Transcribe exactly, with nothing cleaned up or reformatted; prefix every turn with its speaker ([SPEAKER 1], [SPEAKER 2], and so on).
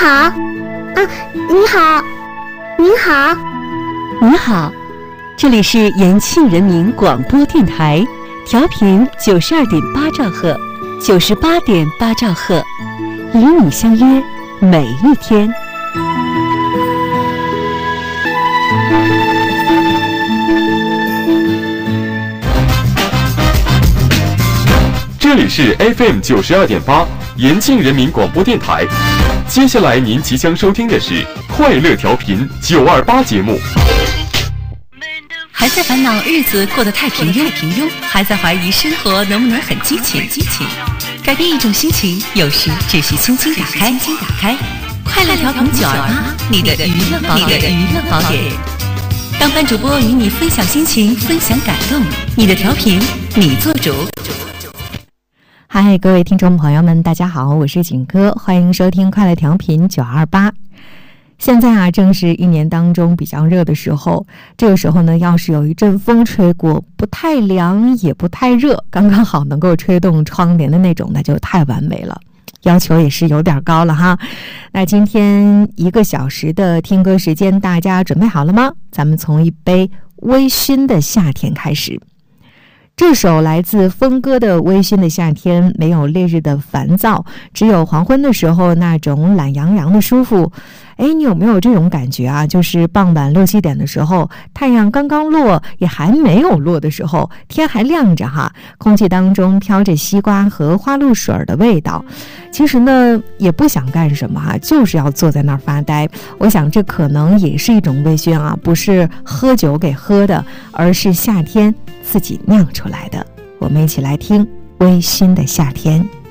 [SPEAKER 1] 好，啊，你好，你好，
[SPEAKER 2] 你好，这里是延庆人民广播电台，调频九十二点八兆赫，九十八点八兆赫，与你相约每一天。
[SPEAKER 3] 这里是 F M 九十二点八，延庆人民广播电台。接下来您即将收听的是快乐调频九二八节目。
[SPEAKER 4] 还在烦恼日子过得太平庸，平庸，还在怀疑生活能不能很激情，激情。改变一种心情，有时只需轻轻打开，轻轻打开。快乐调频九二八，你的娱乐宝典，娱乐宝典。当班主播与你分享心情，分享感动，你的调频，你做主。
[SPEAKER 5] 嗨，各位听众朋友们，大家好，我是景哥，欢迎收听快乐调频九二八。现在啊，正是一年当中比较热的时候，这个时候呢，要是有一阵风吹过，不太凉也不太热，刚刚好能够吹动窗帘的那种，那就太完美了。要求也是有点高了哈。那今天一个小时的听歌时间，大家准备好了吗？咱们从一杯微醺的夏天开始。这首来自峰哥的《微醺的夏天》，没有烈日的烦躁，只有黄昏的时候那种懒洋洋的舒服。哎，你有没有这种感觉啊？就是傍晚六七点的时候，太阳刚刚落，也还没有落的时候，天还亮着哈，空气当中飘着西瓜和花露水的味道。其实呢，也不想干什么哈，就是要坐在那儿发呆。我想这可能也是一种微醺啊，不是喝酒给喝的，而是夏天自己酿出来的。我们一起来听《微醺的夏天》。